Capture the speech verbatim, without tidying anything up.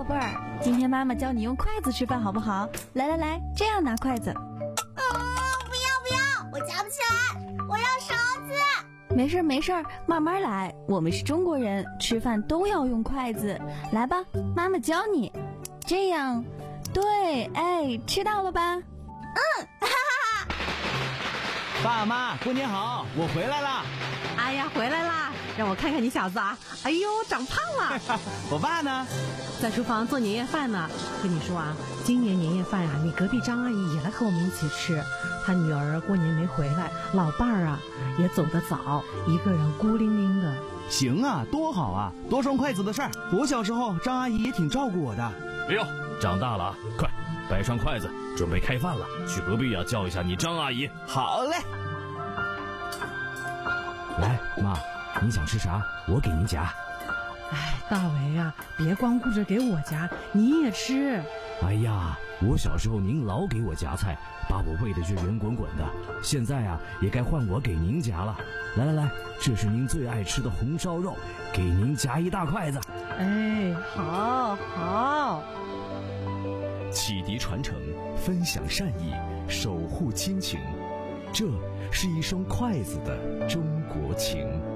宝贝儿，今天妈妈教你用筷子吃饭好不好？来来来，这样拿筷子。 啊，不要不要，我夹不起来，我要勺子。 没事没事，慢慢来，我们是中国人，吃饭都要用筷子。来吧，妈妈教你。这样，对，哎，吃到了吧？ 嗯，哈哈哈。 爸妈，过年好，我回来啦！ 哎呀，回来啦！让我看看你小子啊！哎呦，长胖了！ 我爸呢？ 在厨房做年夜饭呢。跟你说啊，今年年夜饭啊，你隔壁张阿姨也来和我们一起吃。她女儿过年没回来，老伴儿啊也走得早，一个人孤零零的。 行啊，多好啊！多双筷子的事儿，我小时候张阿姨也挺照顾我的。 哎呦，长大了啊，快摆上筷子，准备开饭了。去隔壁啊叫一下你张阿姨。 好嘞。 来，妈，你想吃啥？我给您夹。 哎，大为啊，别光顾着给我夹，你也吃。 哎呀，我小时候您老给我夹菜，把我喂得是圆滚滚的，现在啊也该换我给您夹了。来来来，这是您最爱吃的红烧肉，给您夹一大筷子。 哎，好好。 启迪传承，分享善意，守护亲情，这是一双筷子的中国情。